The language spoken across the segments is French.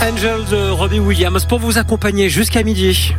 Angel de Robbie Williams pour vous accompagner jusqu'à midi.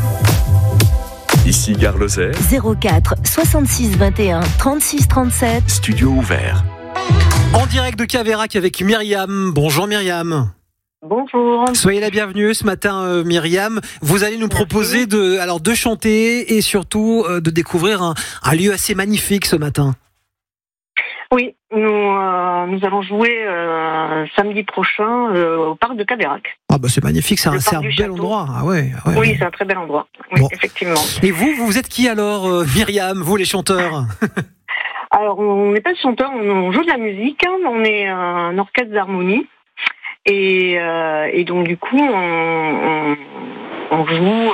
Ici Gare Lozère, 04 66 21 36 37. studio ouvert. En direct de Caveyrac avec Myriam. Bonjour Myriam. Bonjour. Soyez la bienvenue ce matin Myriam. Vous allez nous proposer de chanter et surtout de découvrir un lieu assez magnifique ce matin. Oui, nous allons jouer samedi prochain au parc de Caveyrac. Ah bah c'est magnifique, c'est un bel château. Endroit. Ah ouais. Oui, c'est un très bel endroit. Oui, Bon. effectivement. Et vous êtes qui alors Myriam, vous les chanteurs? Alors, on n'est pas chanteurs, on joue de la musique. On est un orchestre d'harmonie. Et donc, du coup, on joue,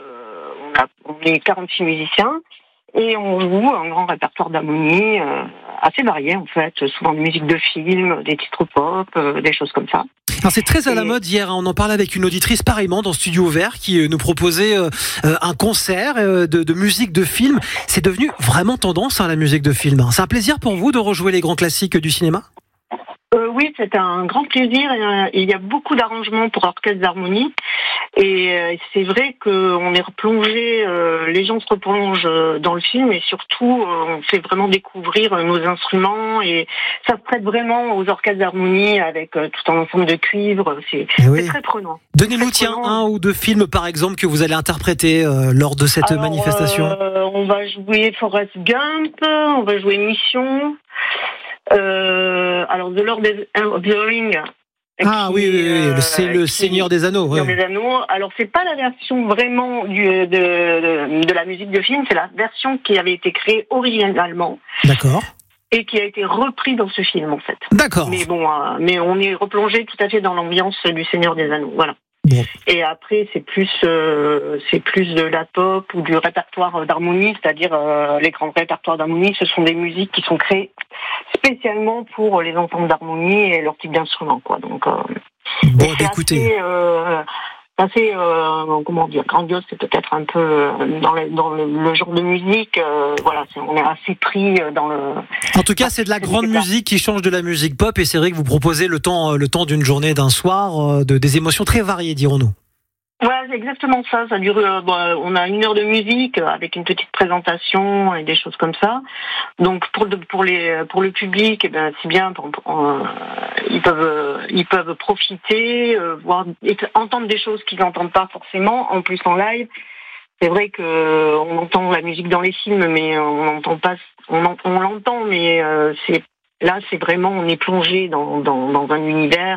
on est 46 musiciens. Et on joue un grand répertoire d'harmonie assez varié, en fait. Souvent de musique de film, des titres pop, des choses comme ça. Alors c'est très à la mode hier, on en parlait avec une auditrice pareillement dans Studio Ouvert qui nous proposait un concert de musique de film. C'est devenu vraiment tendance la musique de film. C'est un plaisir pour vous de rejouer les grands classiques du cinéma ? Oui, c'est un grand plaisir. Il y a beaucoup d'arrangements pour orchestre d'harmonie. Et c'est vrai qu'on est replongé, les gens se replongent dans le film et surtout on fait vraiment découvrir nos instruments et ça se prête vraiment aux orchestres d'harmonie avec tout un ensemble de cuivres. C'est très prenant. Donnez-nous un ou deux films par exemple que vous allez interpréter lors de cette manifestation. On va jouer Forrest Gump, on va jouer Mission. Alors The Lord of the Ring. C'est le Seigneur des Anneaux. Seigneur des Anneaux. Alors c'est pas la version vraiment de la musique de film, c'est la version qui avait été créée originalement. D'accord. Et qui a été repris dans ce film en fait. D'accord. Mais bon, mais on est replongé tout à fait dans l'ambiance du Seigneur des Anneaux. Voilà. Bon. Et après c'est plus de la pop ou du répertoire d'harmonie, c'est-à-dire les grands répertoires d'harmonie, ce sont des musiques qui sont créées spécialement pour les ensembles d'harmonie et leur type d'instrument, quoi. Donc écoutez, assez comment dire, grandiose, c'est peut-être un peu dans le genre de musique. Voilà, on est assez pris dans le. En tout cas, c'est de la grande musique qui change de la musique pop et c'est vrai que vous proposez le temps d'une journée, d'un soir, des émotions très variées, dirons-nous. Ouais, c'est exactement ça. Ça dure. On a 1 heure de musique avec une petite présentation et des choses comme ça. Donc pour le public, c'est bien. Ils peuvent profiter, voir, entendre des choses qu'ils n'entendent pas forcément. En plus en live, c'est vrai que on entend la musique dans les films, mais on n'entend pas. On l'entend, mais c'est vraiment, on est plongé dans un univers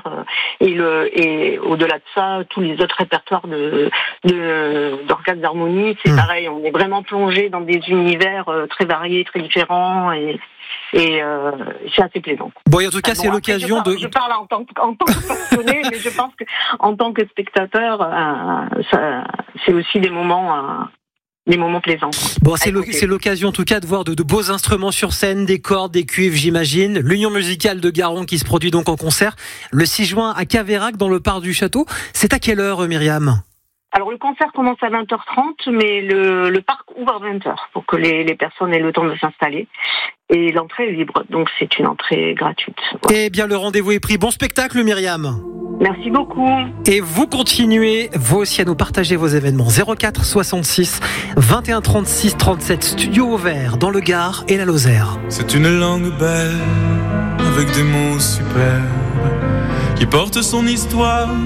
et au-delà de ça, tous les autres répertoires d'orchestre d'harmonie, c'est pareil, on est vraiment plongé dans des univers très variés, très différents et c'est assez plaisant. Bon, et en tout cas, c'est l'occasion de. Je parle en tant que passionné, mais je pense que en tant que spectateur, c'est aussi des moments plaisants. Bon, c'est l'occasion en tout cas de voir de beaux instruments sur scène, des cordes, des cuivres, j'imagine. L'Union musicale de Garon qui se produit donc en concert le 6 juin à Caveyrac dans le parc du château. C'est à quelle heure, Myriam ? Alors le concert commence à 20h30, mais le parc ouvre à 20h pour que les personnes aient le temps de s'installer. Et l'entrée est libre, donc c'est une entrée gratuite. Voilà. Eh bien, le rendez-vous est pris. Bon spectacle, Myriam. Merci beaucoup. Et vous continuez, vous aussi, à nous partager vos événements. 04 66 21 36 37, studio ouvert dans le Gard et la Lozère. C'est une langue belle, avec des mots superbes, qui porte son histoire.